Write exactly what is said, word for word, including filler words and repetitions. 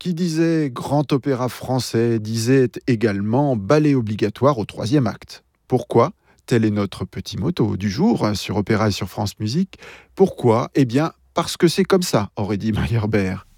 Qui disait grand opéra français disait également ballet obligatoire au troisième acte. Pourquoi ? Tel est notre petit motto du jour sur Opéra et sur France Musique. Pourquoi ? Eh bien, parce que c'est comme ça, aurait dit Meyerbeer.